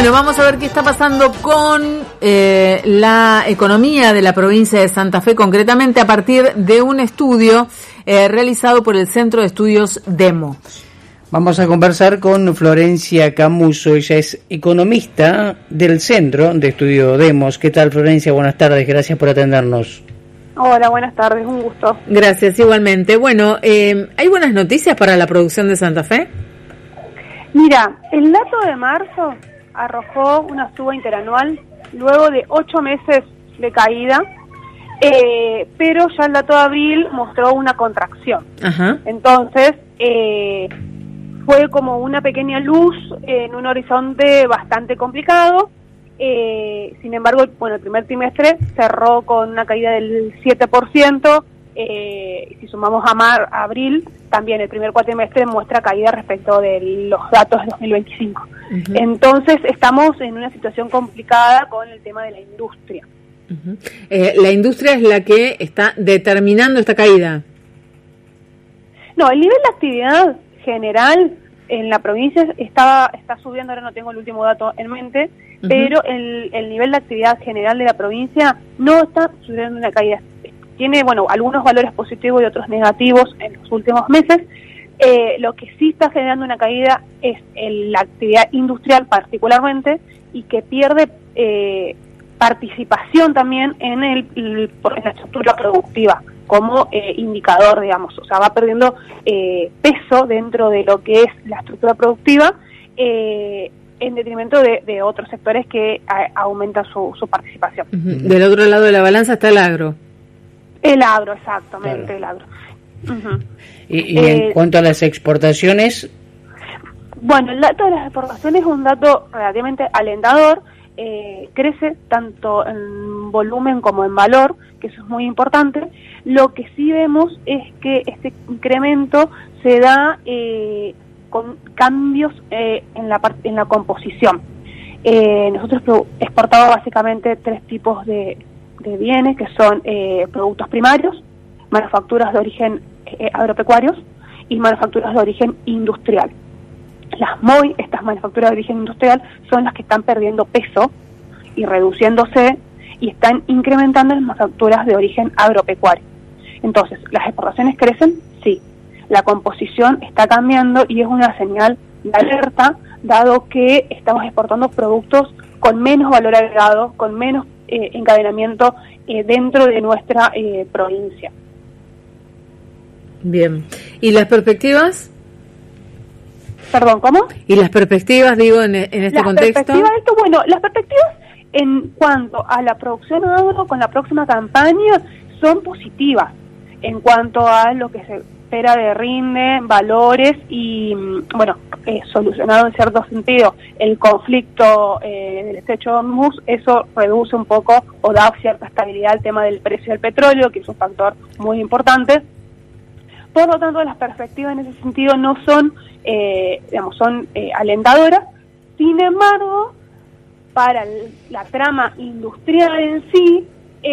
Bueno, vamos a ver qué está pasando con la economía de la provincia de Santa Fe, concretamente a partir de un estudio realizado por el Centro de Estudios Demo. Vamos a conversar con Florencia Camuso, ella es economista del Centro de Estudio Demos. ¿Qué tal, Florencia? Buenas tardes, gracias por atendernos. Hola, buenas tardes, un gusto. Gracias, igualmente. Bueno, ¿hay buenas noticias para la producción de Santa Fe? Mira, el dato de marzo arrojó una suba interanual luego de 8 meses de caída, pero ya el dato de abril mostró una contracción. Ajá. Entonces, fue como una pequeña luz en un horizonte bastante complicado. Sin embargo, bueno, el primer trimestre cerró con una caída del 7%. Si sumamos a abril, también el primer cuatrimestre muestra caída respecto de los datos de 2025. Uh-huh. Entonces, estamos en una situación complicada con el tema de la industria. Uh-huh. ¿La industria es la que está determinando esta caída? No, el nivel de actividad general en la provincia está subiendo, ahora no tengo el último dato en mente, uh-huh, pero el nivel de actividad general de la provincia no está subiendo una caída. Tiene, bueno, algunos valores positivos y otros negativos en los últimos meses. Lo que sí está generando una caída es la actividad industrial particularmente, y que pierde participación también en la estructura productiva como indicador, digamos. O sea, va perdiendo peso dentro de lo que es la estructura productiva, en detrimento de otros sectores que aumenta su participación. Uh-huh. Del otro lado de la balanza está el agro. El agro, exactamente, claro. El agro. Uh-huh. Y en cuanto a las exportaciones... Bueno, el dato de las exportaciones es un dato relativamente alentador. Crece tanto en volumen como en valor, que eso es muy importante. Lo que sí vemos es que este incremento se da con cambios en la composición. Nosotros exportamos básicamente 3 tipos de bienes, que son productos primarios, manufacturas de origen agropecuarios y manufacturas de origen industrial. Las MOI, estas manufacturas de origen industrial, son las que están perdiendo peso y reduciéndose, y están incrementando las manufacturas de origen agropecuario. Entonces, ¿las exportaciones crecen? Sí. La composición está cambiando y es una señal de alerta, dado que estamos exportando productos con menos valor agregado, con menos encadenamiento dentro de nuestra provincia. Bien. ¿Y las perspectivas? Perdón, ¿cómo? ¿Y las perspectivas, digo, en este contexto? Las perspectivas en cuanto a la producción agro con la próxima campaña son positivas en cuanto a lo que se espera de rinde, valores y, bueno, solucionado en cierto sentido el conflicto del estrecho de Hormuz. Eso reduce un poco o da cierta estabilidad al tema del precio del petróleo, que es un factor muy importante. Por lo tanto, las perspectivas en ese sentido no son, son alentadoras. Sin embargo, para la trama industrial en sí,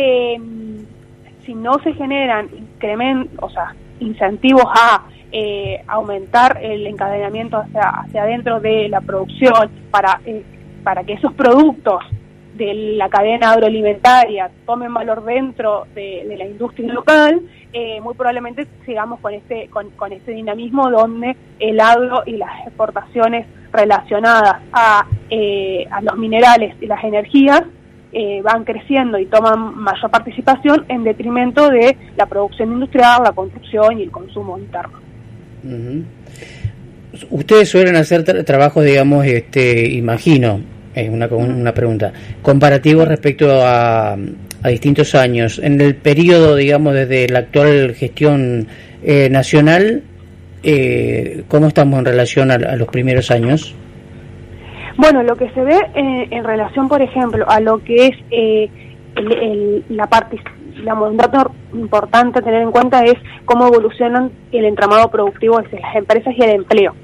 si no se generan incentivos a aumentar el encadenamiento hacia adentro de la producción para que esos productos de la cadena agroalimentaria tomen valor dentro de la industria local, muy probablemente sigamos con este dinamismo donde el agro y las exportaciones relacionadas a los minerales y las energías van creciendo y toman mayor participación en detrimento de la producción industrial, la construcción y el consumo interno. Uh-huh. Ustedes suelen hacer trabajos, digamos, imagino, una pregunta, comparativos respecto a distintos años. En el periodo, digamos, desde la actual gestión nacional, ¿cómo estamos en relación a los primeros años? Bueno, lo que se ve en relación, por ejemplo, a lo que es la parte, digamos, un dato importante a tener en cuenta es cómo evolucionan el entramado productivo de las empresas y el empleo.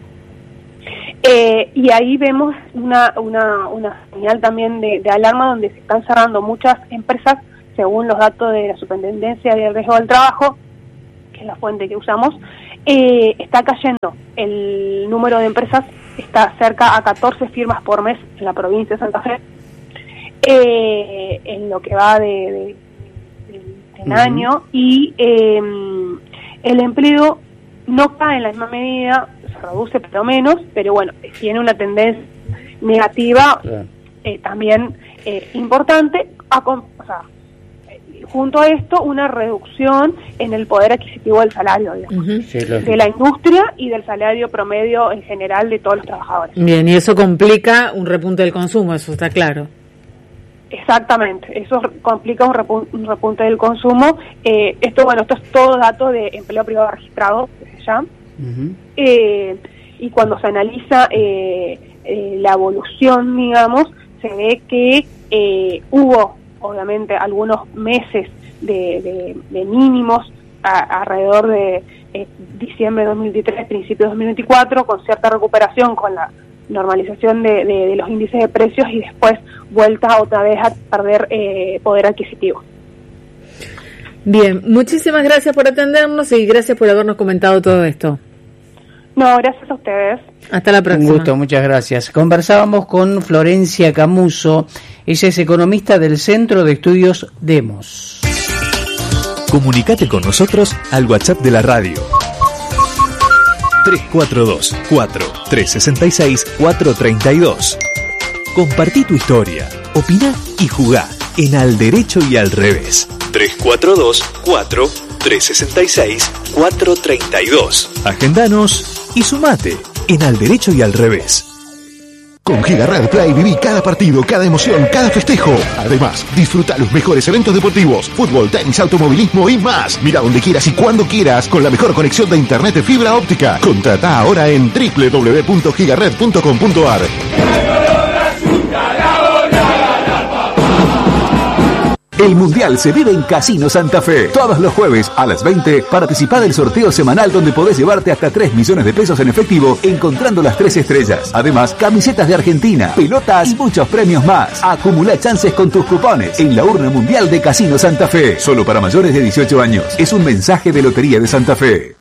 Y ahí vemos una señal también de alarma, donde se están cerrando muchas empresas, según los datos de la Superintendencia de Riesgo del Trabajo, que es la fuente que usamos. Está cayendo el número de empresas está cerca a 14 firmas por mes en la provincia de Santa Fe, en lo que va del año, y el empleo no cae en la misma medida, se reduce pero menos, pero bueno, tiene una tendencia negativa también importante, junto a esto una reducción en el poder adquisitivo del salario, digamos, de la industria y del salario promedio en general de todos los trabajadores. Bien, y eso complica un repunte del consumo, eso está claro. Exactamente, eso complica un repunte del consumo. Esto es todo dato de empleo privado registrado desde ya. Y cuando se analiza la evolución, digamos, se ve que hubo obviamente algunos meses de mínimos alrededor de diciembre de 2023, principios de 2024, con cierta recuperación con la normalización de los índices de precios, y después vuelta otra vez a perder poder adquisitivo. Bien, muchísimas gracias por atendernos y gracias por habernos comentado todo esto. No, gracias a ustedes. Hasta la próxima. Un gusto, muchas gracias. Conversábamos con Florencia Camuso, ella es economista del Centro de Estudios Demos. Comunicate con nosotros al WhatsApp de la radio. 342-4-366-432. Compartí tu historia, opina y jugá en Al Derecho y al Revés. 342-4-366-432. Agendanos y sumate en Al Derecho y al Revés. Con Gigared Play viví cada partido, cada emoción, cada festejo. Además, disfruta los mejores eventos deportivos, fútbol, tenis, automovilismo y más. Mira donde quieras y cuando quieras con la mejor conexión de internet de fibra óptica. Contrata ahora en www.gigared.com.ar. El Mundial se vive en Casino Santa Fe. Todos los jueves a las 20, participa del sorteo semanal donde podés llevarte hasta 3 millones de pesos en efectivo encontrando las 3 estrellas. Además, camisetas de Argentina, pelotas y muchos premios más. Acumula chances con tus cupones en la urna mundial de Casino Santa Fe. Solo para mayores de 18 años. Es un mensaje de Lotería de Santa Fe.